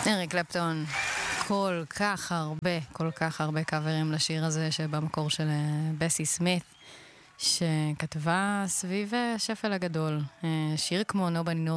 אריק קלפטון, כל כך הרבה קאברים לשיר הזה שבמקור של בסי סמית, שכתבה סביב השפל הגדול. שיר כמו Nobody Knows